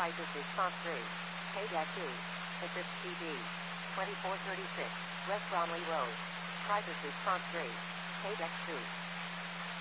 Prices response rate. KDAC Assist TV. 2436. West Bromley Road. Prices response rate. KDAC